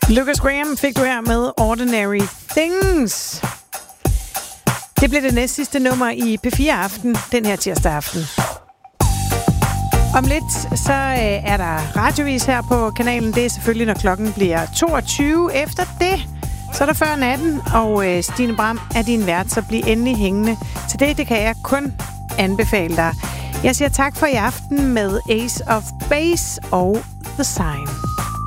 Lucas Graham fik du her med Ordinary Things. Det blev det næst sidste nummer i P4 Aften, den her tirsdag aften. Om lidt, så er der radiovis her på kanalen. Det er selvfølgelig, når klokken bliver 22. Efter det, så er der før natten, og Stine Bram er din vært, så bliv endelig hængende. Til det kan jeg kun anbefale dig. Jeg siger tak for i aften med Ace of Base og The Sign.